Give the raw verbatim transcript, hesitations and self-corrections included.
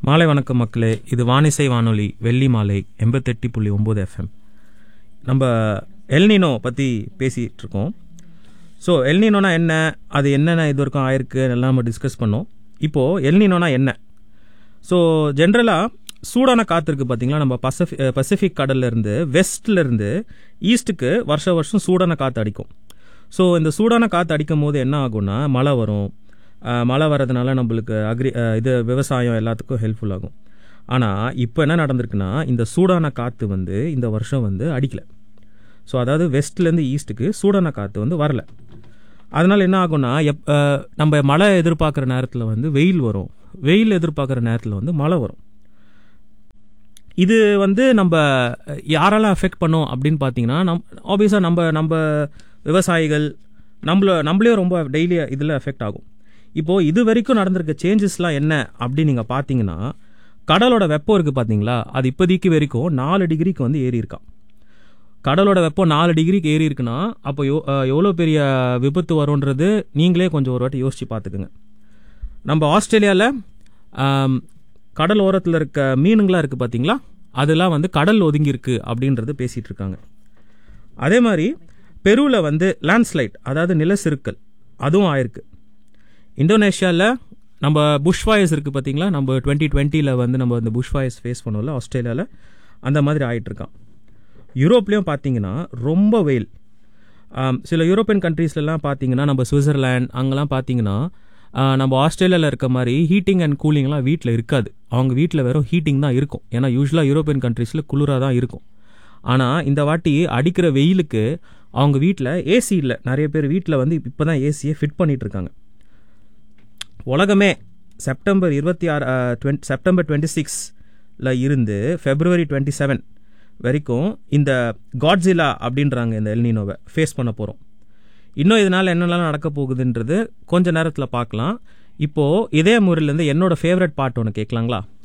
மாலை வணக்கம் மக்களே. இது வானிசை வானொலி வெள்ளி மாலை எண்பத்தெட்டு புள்ளி ஒம்பது எஃப்எம். நம்ம எல்னினோ பற்றி பேசிகிட்டு இருக்கோம். ஸோ எல்னினோனா என்ன, அது என்னென்ன இது வரைக்கும் ஆயிருக்கு எல்லாம் நம்ம டிஸ்கஸ் பண்ணோம். இப்போது எல்னினோனா என்ன? ஸோ ஜென்ரலாக சூடான காற்று இருக்குது பார்த்தீங்களா, நம்ம பசிஃபி பசிபிக் கடல்லேருந்து வெஸ்ட்லேருந்து ஈஸ்ட்டுக்கு வருஷ வருஷம் சூடான காற்று அடிக்கும். ஸோ இந்த சூடான காற்று அடிக்கும் போது என்ன ஆகும்னா மழை வரும். மழை வர்றதுனால நம்மளுக்கு அக்ரி இது விவசாயம் எல்லாத்துக்கும் ஹெல்ப்ஃபுல் ஆகும். ஆனால் இப்போ என்ன நடந்திருக்குன்னா, இந்த சூடான காற்று வந்து இந்த வருஷம் வந்து அடிக்கலை. ஸோ அதாவது வெஸ்ட்லேருந்து ஈஸ்ட்டுக்கு சூடான காற்று வந்து வரல. அதனால் என்ன ஆகும்னா, எப் நம்ம மழை எதிர்பார்க்குற நேரத்தில் வந்து வெயில் வரும், வெயில் எதிர்பார்க்குற நேரத்தில் வந்து மழை வரும். இது வந்து நம்ம யாரெல்லாம் அஃபெக்ட் பண்ணோம் அப்படின்னு பார்த்தீங்கன்னா, நம் ஆப்வியஸாக நம்ம நம்ம விவசாயிகள் நம்மள நம்மளே ரொம்ப டெய்லி இதில் அஃபெக்ட் ஆகும். இப்போது இது வரைக்கும் நடந்திருக்க சேஞ்சஸ்லாம் என்ன அப்படின்னு நீங்கள் பார்த்தீங்கன்னா, கடலோட வெப்பம் இருக்குது பார்த்தீங்களா, அது இப்போதைக்கு வரைக்கும் நாலு டிகிரிக்கு வந்து ஏறி இருக்கான். கடலோட வெப்பம் நாலு டிகிரிக்கு ஏறி இருக்குன்னா அப்போ எவ் எவ்வளோ பெரிய விபத்து வரும்ன்றது நீங்களே கொஞ்சம் ஒரு வாட்டி யோசித்து பார்த்துக்குங்க. நம்ம ஆஸ்திரேலியாவில் கடல் ஓரத்தில் இருக்க மீனுங்களாம் இருக்குது பார்த்தீங்களா, அதெல்லாம் வந்து கடல் ஒதுங்கி இருக்கு அப்படின்றது பேசிகிட்டு இருக்காங்க. அதே மாதிரி பெருவில் வந்து லேண்ட்ஸ்லைட், அதாவது நிலச்சரிக்கல், அதுவும் ஆயிருக்கு. இந்தோனேஷியாவில் நம்ம புஷ் ஃபயர்ஸ் இருக்குது பார்த்தீங்களா, நம்ம டுவெண்ட்டி டுவெண்ட்டியில் வந்து நம்ம இந்த புஷ் ஃபயர்ஸ் ஃபேஸ் பண்ணோம்ல ஆஸ்திரேலியாவில், அந்த மாதிரி ஆகிட்டுருக்கான். யூரோப்லேயும் பார்த்தீங்கன்னா ரொம்ப வெயில். சில யூரோப்பியன் கண்ட்ரீஸ்லாம் பார்த்தீங்கன்னா, நம்ம சுவிட்சர்லாண்ட் அங்கெல்லாம் பார்த்தீங்கன்னா நம்ம ஆஸ்திரேலியாவில் இருக்க மாதிரி ஹீட்டிங் அண்ட் கூலிங்லாம் வீட்டில் இருக்காது. அவங்க வீட்டில் வெறும் ஹீட்டிங் தான் இருக்கும். ஏன்னா யூஸ்வலாக யூரோப்பியன் கண்ட்ரீஸில் குளிராக தான் இருக்கும். ஆனால் இந்த வாட்டி அடிக்கிற வெயிலுக்கு அவங்க வீட்டில் ஏசி இல்லை. நிறைய பேர் வீட்டில் வந்து இப்போ தான் ஏசியை ஃபிட் பண்ணிகிட்டு இருக்காங்க. உலகமே செப்டம்பர் இருபத்தி ஆறு டுவெண்ட் செப்டம்பர் டுவெண்ட்டி சிக்ஸில் இருந்து ஃபெப்ரவரி டுவெண்ட்டி செவன் வரைக்கும் இந்த காட்ஸிலா அப்படின்றாங்க இந்த எல்னினோவை ஃபேஸ் பண்ண போகிறோம். இன்னும் இதனால் என்னெல்லாம் நடக்க போகுதுன்றது கொஞ்சம் நேரத்தில் பார்க்கலாம். இப்போது இதே முறையிலேருந்து என்னோட ஃபேவரட் பாட்டு ஒன்று கேட்கலாங்களா?